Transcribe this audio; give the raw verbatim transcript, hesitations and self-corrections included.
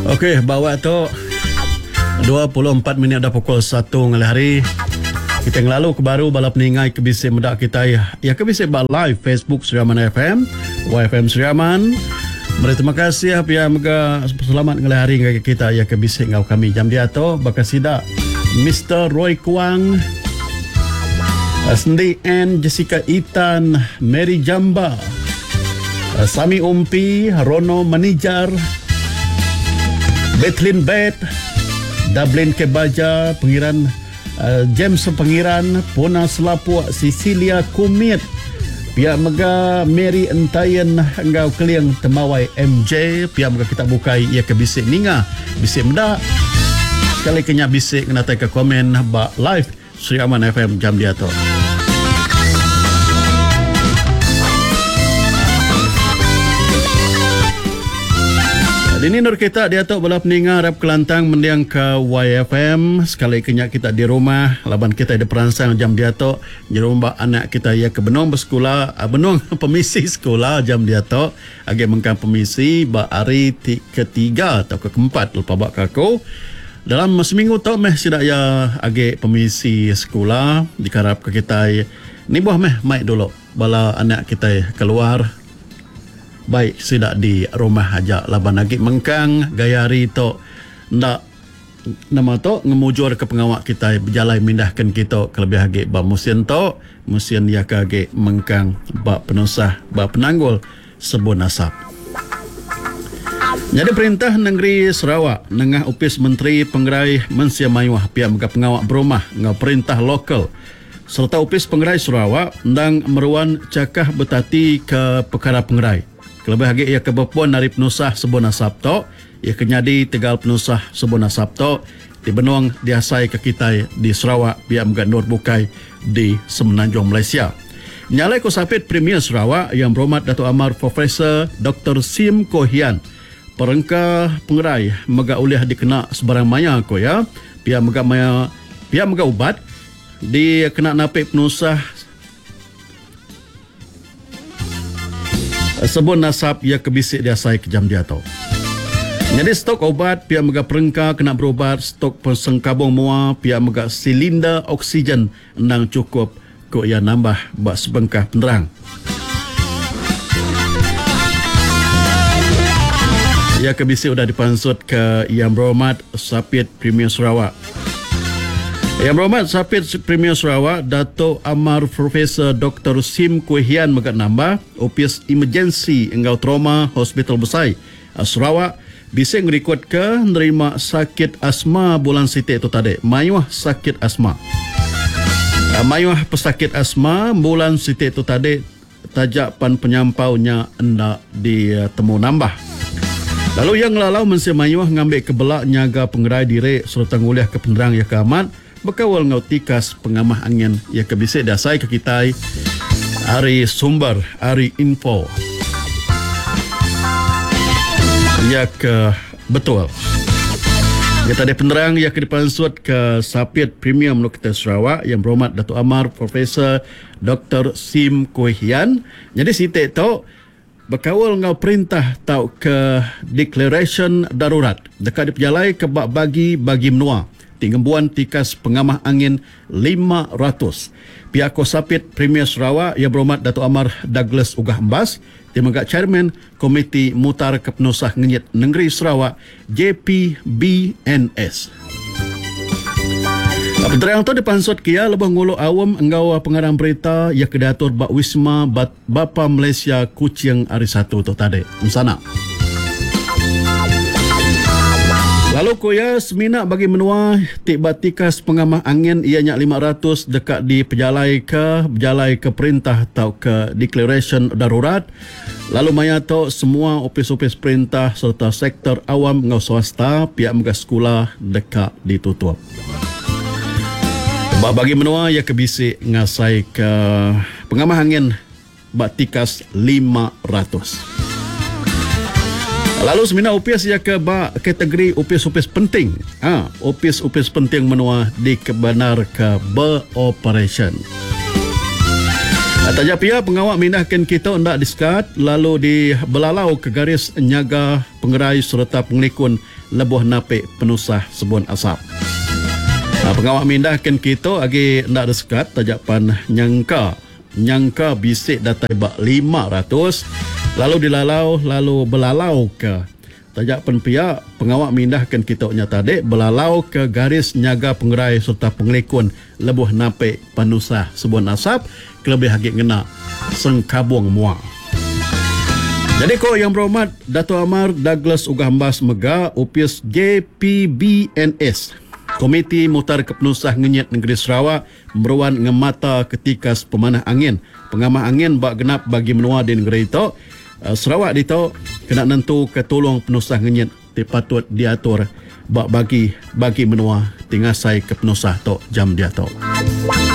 Okey, bawa tu dua puluh empat minit dah pukul satu ngali hari. Kita yang lalu ke baru balap ningai ke bisik medak kita ya. Ya ke bisik ba live Facebook Sriaman F M, Y F M Sriaman. Beri terima kasih ya mega selamat ngali hari ngai kita ya ke bisik ngau kami jam dia tu bakasida Mister Roy Kuang, Sendi N, Jessica Itan, Mary Jamba, Sami Umpi, Rono Manijar, Bethlyn Bet, Dublin Kebaja, Pengiran uh, James Pengiran, Puna Selapuk, Cecilia Kumit, pihak mega Mary Entayan, engkau keliang temawai M J, pihak mega kita bukai ia ke bisik ninga, bisik meda. Sekali kenya bisik kena ke komen ba live Sriaman F M jam dia tu. Dini nur kita dia tu balap ninga rap kelantang mendiang ke Y F M. Sekali kenya kita di rumah laban kita di peransang jam dia tu di rumah anak kita ya ke benong bersekolah, benong pemisi sekolah jam dia tu agi mengkang pemisi ba hari ketiga atau ke keempat lupa bak aku dalam seminggu tu meh sidak ya agi pemisi sekolah dikarap ke kita ni buah meh mai dulu bala anak kita keluar baik sidak di rumah aja laban lagi mengkang gayari to ndak nama to ngemujur ke pengawak kita berjalan mindahkan kita ke lebih lagi ba musim to musim ya kage mengkang ba penusah ba penanggul sebun nasab. Jadi perintah negeri Sarawak nengah upis menteri penggerai mensia mayuah pihak mega pengawak berumah ngau perintah lokal serta upis penggerai Sarawak ndang meruan cakah betati ke perkara penggerai. Lebih lagi ia kebepuan dari penusah sebun nasab to, ia kenyadi tegal penusah sebun nasab to di benuang diasai ke kita di Sarawak pihak mega Nur Bukai di Semenanjung Malaysia. Nyalai ko sapit Premier Sarawak yang berhormat Datuk Amar Profesor Doktor Sim Kohian. Perengka pengerai mega uliah dikena sebarang maya ko ya. Pihak mega maya pihak mega ubat di kena napik penusah sebun nasab ia kebisik dia sai ke jam dia tau. Jadi stok obat pihak mega perengka kena berobat, stok persengkabung mua pihak mega silinder oksigen endang cukup ko ia nambah bak sebengkah penerang. Ia kebisik sudah dipansut ke Yang Berhormat Sapit Premier Sarawak. Yang Berhormat Sapit Premier Sarawak Datuk Amar Profesor Doktor Sim Kohian megat nambah opis emergency engau trauma Hospital Besar Sarawak bisa ngerikut ke nerima sakit asma bulan sitik tu tadi. Mayuah sakit asma. Mayuah pesakit asma bulan sitik tu tadi tajapan penyampaunya hendak ditemu nambah. Lalu yang lalau mensi mayuah ngambil kebelak nyaga penggerai diri serta nguliah ke penerang ya keamat bekawal ngau tikas pengamah angin ya kebisik dasai ke kita hari sumber hari info ya ke betul kita ada penerang ya ke dipansut ke Sapit Premium Lokita Sarawak yang berhormat Datuk Amar Profesor Doktor Sim Kohian. Jadi sitik tu bekawal ngau perintah tau ke declaration darurat dekat diperjalai ke bak bagi bagi menua tinggembuan tikas pengamah angin lima ratus. Pihak Kosapit Premier Sarawak yang berhormat Datuk Amar Douglas Ugah Embas dimegak Chairman Komiti Mutar Kepenusah Ngenyit Negeri Sarawak J P B N S. Penerang tu dipansut kia lebih ngulu awam engau pengarang berita ya kedatur bak Wisma Bapa Malaysia Kuching hari satu tu tadi. Sana. Lalu koya semina bagi menua tiba tikas pengamah angin ianya lima ratus dekat di pejalai ke berjalai ke perintah atau ke declaration darurat. Lalu maya tu semua opis-opis perintah serta sektor awam ngau swasta pihak mega sekolah dekat ditutup. Bagi menua ya kebisik ngasai ke pengamah angin bak tikas lima ratus. Lalu semina upis ya ke bak kategori upis-upis penting. Ha, upis-upis penting menua di kebenar ke beroperation. Tajak pihak pengawak mindahkan kita hendak diskat lalu di belalau ke garis nyaga penggerai serta pengelikun lebuh napik penusah sebun asap. Ha, pengawak mindahkan kita agi nak desekat tajapan nyangka nyangka bisik datai bak lima ratus lalu dilalau lalu belalau ke tajapan pihak pengawak mindahkan kita nyata dek belalau ke garis nyaga pengerai serta pengelikun lebuh napik penusah sebun asap kelebih hagik ngena sengkabung muang. Jadi ko yang berhormat Dato' Amar Douglas Ugah Mbas Mega U P S J P B N S Komiti Mutar Kepenusah Ngenyet Negeri Sarawak meruan ngemata ketika pemanah angin pengamah angin bak genap bagi menua di negeri itu. Uh, Sarawak dito kena nentu ketolong penusah ngenyet dipatut diatur bak bagi bagi menua tingasai kepenusah tok jam diatur.